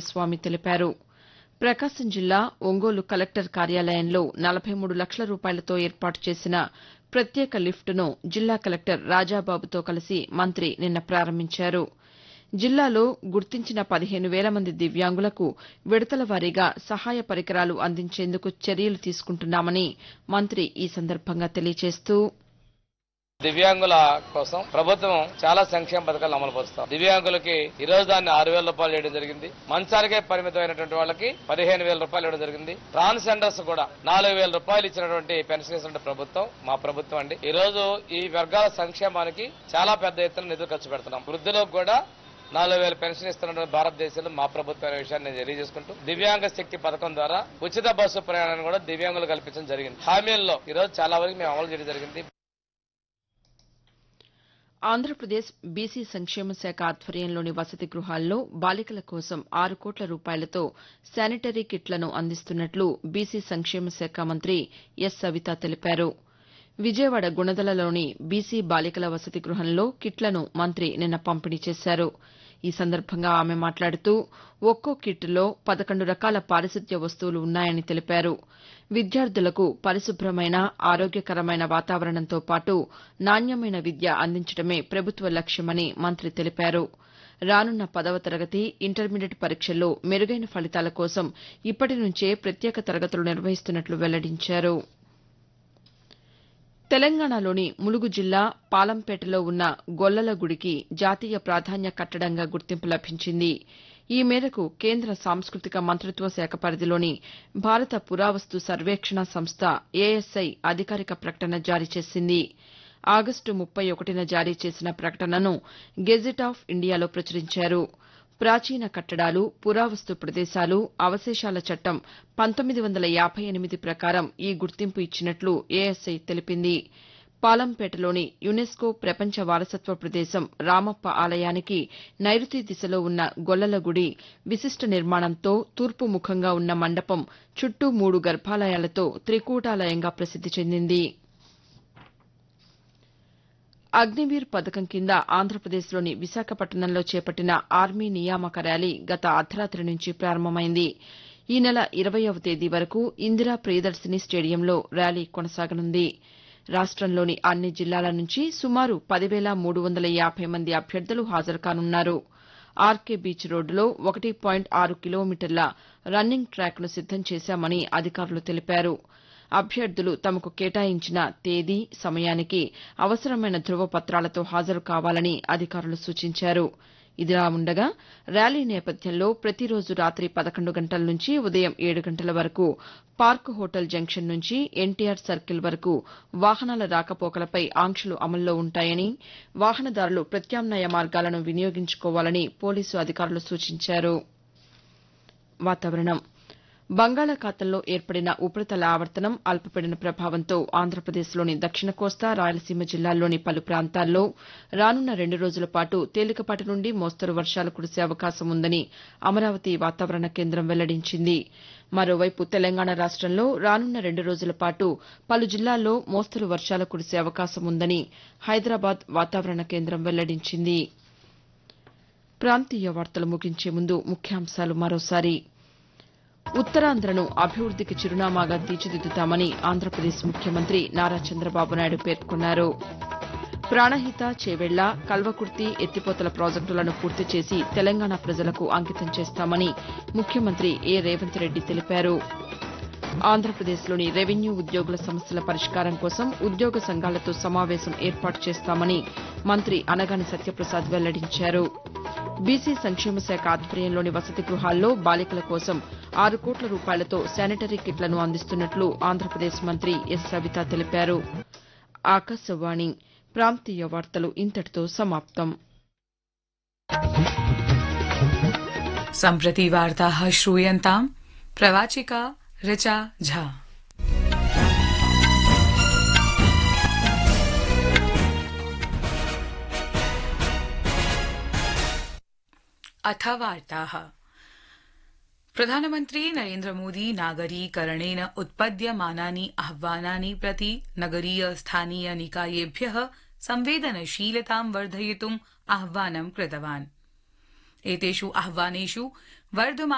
స్వామి తెలిపారు. ప్రకాశం జిల్లా ఒంగోలు కలెక్టర్ కార్యాలయంలో 43 లక్షల రూపాయలతో ఏర్పాటు చేసిన ప్రత్యేక లిఫ్టును జిల్లా కలెక్టర్ రాజాబాబుతో కలిసి మంత్రి నిన్న ప్రారంభించారు. జిల్లాలో గుర్తించిన 15,000 మంది దివ్యాంగులకు విడతల వారీగా సహాయ పరికరాలు అందించేందుకు చర్యలు తీసుకుంటున్నామని మంత్రి ఈ సందర్భంగా తెలియజేస్తూ దివ్యాంగుల కోసం ప్రభుత్వం చాలా సంక్షేమ పథకాలు అమలు పరుస్తాం. దివ్యాంగులకి ఈ రోజు దాన్ని 6,000 రూపాయలు ఇవ్వడం జరిగింది. మంచానికే పరిమితమైనటువంటి వాళ్ళకి 15,000 రూపాయలు ఇవ్వడం జరిగింది. ట్రాన్స్జెండర్స్ కూడా 4,000 రూపాయలు ఇచ్చినటువంటి పెన్షన్ ఇస్తున్న ప్రభుత్వం మా ప్రభుత్వం అండి. ఈ రోజు ఈ వర్గాల సంక్షేమానికి చాలా పెద్ద ఎత్తున నిధులు ఖర్చు పెడుతున్నాం. వృద్ధులకు కూడా 4,000 పెన్షన్ ఇస్తున్నటువంటి భారతదేశంలో మా ప్రభుత్వం అనే విషయాన్ని నేను తెలియజేసుకుంటూ దివ్యాంగ శక్తి పథకం ద్వారా ఉచిత బస్సు ప్రయాణాన్ని కూడా దివ్యాంగులు కల్పించడం జరిగింది. హామీల్లో ఈ రోజు చాలా వరకు మేము అమలు చేయడం జరిగింది. ఆంధ్రప్రదేశ్ బీసీ సంక్షేమ శాఖ ఆధ్వర్యంలోని వసతి గృహాల్లో బాలికల కోసం 6 కోట్ల రూపాయలతో శానిటరీ కిట్లను అందిస్తున్నట్లు బీసీ సంక్షేమ శాఖ మంత్రి ఎస్ సవిత తెలిపారు. విజయవాడ గుణదలలోని బీసీ బాలికల వసతి గృహంలో కిట్లను మంత్రి నిన్న పంపిణీ చేశారు. ఈ సందర్భంగా ఆమె మాట్లాడుతూ ఒక్కో కిట్లో 11 రకాల పారిశుద్ధ్య వస్తువులు ఉన్నాయని తెలిపారు. విద్యార్థులకు పరిశుభ్రమైన ఆరోగ్యకరమైన వాతావరణంతో పాటు నాణ్యమైన విద్య అందించడమే ప్రభుత్వ లక్ష్యమని మంత్రి తెలిపారు. రానున్న 10వ తరగతి ఇంటర్మీడియట్ పరీక్షల్లో మెరుగైన ఫలితాల కోసం ఇప్పటి నుంచే ప్రత్యేక తరగతులు నిర్వహిస్తున్నట్లు వెల్లడించారు. తెలంగాణలోని ములుగు జిల్లా పాలంపేటలో ఉన్న గొల్లల గుడికి జాతీయ ప్రాధాన్య కట్టడంగా గుర్తింపు లభించింది. ఈ మేరకు కేంద్ర సాంస్కృతిక మంత్రిత్వ శాఖ పరిధిలోని భారత పురావస్తు సర్వేక్షణ సంస్థ ఏఎస్ఐ అధికారిక ప్రకటన జారీ చేసింది. ఆగస్టు 31న జారీ చేసిన ప్రకటనను గెజిట్ ఆఫ్ ఇండియాలో ప్రచురించారు. ప్రాచీన కట్టడాలు, పురావస్తు ప్రదేశాలు, అవశేషాల చట్టం 1958 ప్రకారం ఈ గుర్తింపు ఇచ్చినట్లు ఏఎస్ఐ తెలిపింది. పాలంపేటలోని యునెస్కో ప్రపంచ వారసత్వ ప్రదేశం రామప్ప ఆలయానికి నైరుతి దిశలో ఉన్న గొల్లల గుడి విశిష్ట నిర్మాణంతో తూర్పు ముఖంగా ఉన్న మండపం చుట్టూ 3 గర్భాలయాలతో త్రికూటాలయంగా ప్రసిద్ది చెందింది. అగ్నివీర్ పథకం కింద ఆంధ్రప్రదేశ్లోని విశాఖపట్నంలో చేపట్టిన ఆర్మీ నియామక ర్యాలీ గత అర్ధరాతి నుంచి ప్రారంభమైంది. ఈ నెల 20వ తేదీ వరకు ఇందిరా ప్రియదర్శిని స్టేడియంలో ర్యాలీ కొనసాగనుంది. రాష్టంలోని అన్ని జిల్లాల నుంచి సుమారు 10,350 మంది అభ్యర్థులు హాజరు కానున్నారు. ఆర్కే బీచ్ రోడ్డులో 1.6 కిలోమీటర్ల రన్నింగ్ ట్రాక్ను సిద్దం చేశామని అధికారులు తెలిపారు. అభ్యర్థులు తమకు కేటాయించిన తేదీ, సమయానికి అవసరమైన ధృవపత్రాలతో హాజరు కావాలని అధికారులు సూచించారు. ఇదిలా ఉండగా ర్యాలీ నేపథ్యంలో ప్రతిరోజు రాత్రి 11 గంటల నుంచి ఉదయం 7 గంటల వరకు పార్క్ హోటల్ జంక్షన్ నుంచి ఎన్టీఆర్ సర్కిల్ వరకు వాహనాల రాకపోకలపై ఆంక్షలు అమల్లో ఉంటాయని, వాహనదారులు ప్రత్యామ్నాయ మార్గాలను వినియోగించుకోవాలని పోలీసు అధికారులు సూచించారు. వాతావరణం బంగాళాఖాతంలో ఏర్పడిన ఉపరితల ఆవర్తనం అల్పపీడన ప్రభావంతో ఆంధ్రప్రదేశ్లోని దక్షిణ కోస్తా, రాయలసీమ జిల్లాల్లోని పలు ప్రాంతాల్లో రానున్న 2 రోజుల పాటు తేలికపాటి నుండి మోస్తరు వర్షాలు కురిసే అవకాశం ఉందని అమరావతి వాతావరణ కేంద్రం వెల్లడించింది. మరోవైపు తెలంగాణ రాష్టంలో రానున్న 2 రోజుల పాటు పలు జిల్లాల్లో మోస్తరు వర్షాలు కురిసే అవకాశం ఉందని హైదరాబాద్ వాతావరణ కేంద్రం వెల్లడించింది. ప్రాంతీయ వార్తలు ముగించే ముందు ముఖ్యాంశాలు మరోసారి. ఉత్తరాంధ్రను అభివృద్దికి చిరునామాగా తీర్చిదిద్దుతామని ఆంధ్రప్రదేశ్ ముఖ్యమంత్రి నారా చంద్రబాబు నాయుడు పేర్కొన్నారు. ప్రాణహిత, చేవెళ్ల, కల్వకుర్తి ఎత్తిపోతల ప్రాజెక్టులను పూర్తి చేసి తెలంగాణ ప్రజలకు అంకితం చేస్తామని ముఖ్యమంత్రి ఏ రేవంత్ రెడ్డి తెలిపారు. ఆంధ్రప్రదేశ్లోని రెవెన్యూ ఉద్యోగుల సమస్యల పరిష్కారం కోసం ఉద్యోగ సంఘాలతో సమావేశం ఏర్పాటు చేస్తామని మంత్రి అనగాని సత్యప్రసాద్ వెల్లడించారు. బీసీ సంక్షేమ శాఖ ఆధ్వర్యంలోని వసతి గృహాల్లో బాలికల కోసం 6 కోట్ల రూపాయలతో శానిటరీ కిట్లను అందిస్తున్నట్లు ఆంధ్రప్రదేశ్ మంత్రి ఎస్ సవిత తెలిపారు. ఆకాశవాణి ప్రాంతీయ వార్తలు ఇంతటితో సమాప్తం. सम्प्रति वार्ताः श्रूयन्ताम् प्रवाचिका ऋचा झा। अथ वार्ताः। प्रधानमन्त्री नरेन्द्र मोदी नागरीकरणेन उत्पद्यमानानि आह्वानानि प्रति नगरीय स्थानीय निकायेभ्यः संवेदनशीलतां वर्धयितुम् आह्वानं कृतवान्। एतेषु आह्वानेषु वर्धमान